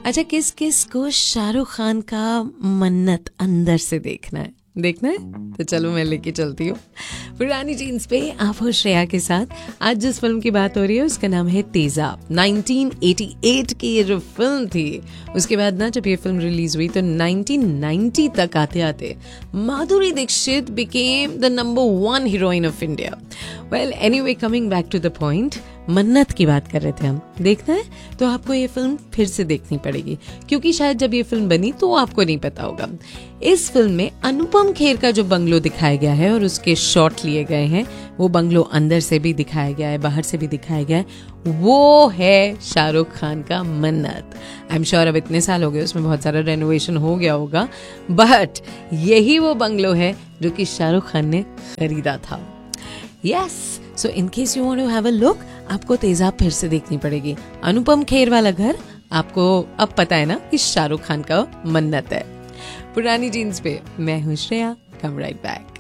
अच्छा, किस किस को शाहरुख खान का मन्नत अंदर से देखना है तो चलो मैं लेके चलती हूँ पुरानी जीन्स पे। आप हो श्रेया के साथ। आज जिस फिल्म की बात हो रही है उसका नाम है तेजाब। 1988 की ये जो फिल्म थी, उसके बाद ना जब ये फिल्म रिलीज हुई तो 1990 तक आते आते Madhuri Dixit became the number 1 heroine of India. Well anyway, coming back to the point, मन्नत की बात कर रहे थे हम। देखना है तो आपको ये फिल्म फिर से देखनी पड़ेगी, क्योंकि शायद जब ये फिल्म बनी तो आपको नहीं पता होगा। इस फिल्म में अनुपम खेर का जो बंगलो दिखाया गया है और उसके शॉट लिए गए हैं, वो बंगलो अंदर से भी दिखाया गया है, बाहर से भी दिखाया गया है, वो है शाहरुख खान का मन्नत। आई एम श्योर अब इतने साल हो गए, उसमें बहुत सारा रेनोवेशन हो गया होगा, बट यही वो बंगलो है जो कि शाहरुख खान ने खरीदा था। Yes, so in case you want to have a look, आपको तेजाब फिर से देखनी पड़ेगी। अनुपम खेर वाला घर आपको अब पता है ना कि शाहरुख खान का मन्नत है। पुरानी जीन्स पे मैं हूँ श्रेया, कम राइट बैक।